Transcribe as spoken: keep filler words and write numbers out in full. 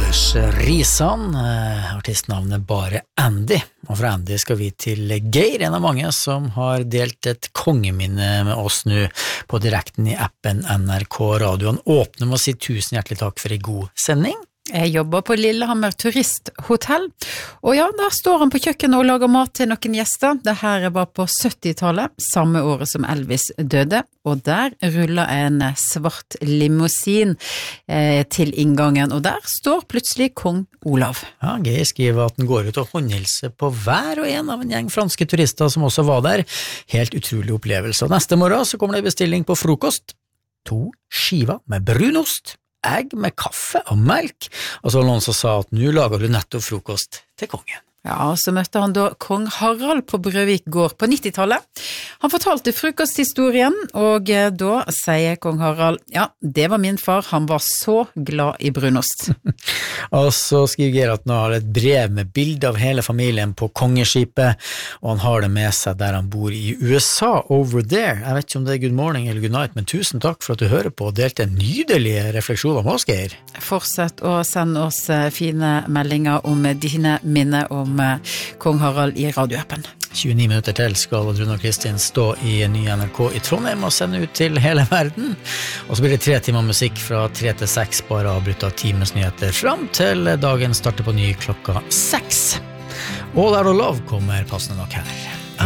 Anders Risan, artistnavnet bare Andy, og fra Andy skal vi til Geir, en av mange som har delt et kongeminne med oss nå på direkten i appen N R K Radio. Han åpner med å si tusen hjertelig takk for en god sending. Jeg jobber på Lillehammer turisthotell, og ja, der står han på kjøkkenet og lager mat til noen gjester. Det her var på syttitallet, samme året som Elvis døde, og der ruller en svart limousin eh, til inngangen, og der står plutselig kong Olav. Ja, Geir skriver at den går ut og håndhilser på hver og en av en gjeng franske turister som også var der. Helt utrolig opplevelse. Og neste morgen så kommer det bestilling på frokost. To skiver med brunost, egg med kaffe og melk, og så var noen som sa at nå lager du nettopp frokost til kongen. Ja, så møtte han da kong Harald på Brøvik gård på nittitallet. Han fortalte frokosthistorien, og da sier kong Harald, ja, det var min far, han var så glad i brunost. Og så skriver Geir at han har et brev med bilde av hele familien på kongeskipet, og han har det med seg der han bor i U S A, over there. Jeg vet ikke om det er good morning eller good night, men tusen takk for at du hører på og delte en nydelig refleksjon om oss, Geir. Fortsett å sende oss fine meldinger om dine minner om kong Harald i radioappen. tjueni minutter til skal Rune og Kristin stå i ny N R K i Trondheim og sende ut til hele verden. Og så blir det tre timer musikk fra tre til seks, bare avbrytt av timens nyheter fram til dagen starter på ny klokka seks. All Out of Love kommer passende nok her.